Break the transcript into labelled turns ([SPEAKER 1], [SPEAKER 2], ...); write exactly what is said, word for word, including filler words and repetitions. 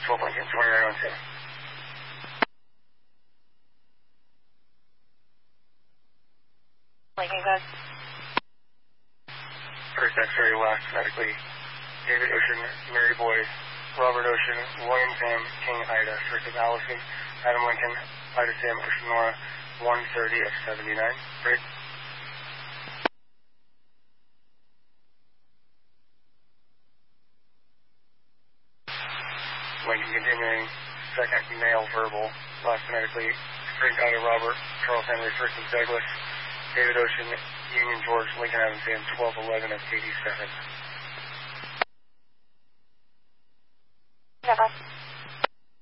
[SPEAKER 1] twelve Lincoln, twenty-nine oh two.
[SPEAKER 2] Lincoln, good.
[SPEAKER 1] First X-ray last medically. David Ocean, Mary Boyd, Robert Ocean, William Sam, King Ida, first of Allison, Adam Lincoln, Ida Sam, Ocean Nora, one thirty of seventy-nine. Great. Lincoln continuing, second male verbal, last phonetically, Frank Ida Robert, Charles Henry, first of Douglas, David Ocean, Union George, Lincoln Adam Sam, twelve eleven of eighty-seven.
[SPEAKER 2] Never.